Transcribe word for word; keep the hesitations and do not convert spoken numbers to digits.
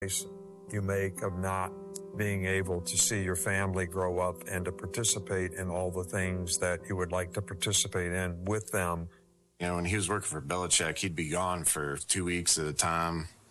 you make of not being able to see your family grow up and to participate in all the things that you would like to participate in with them. You know, when he was working for Belichick, he'd be gone for two weeks at a time.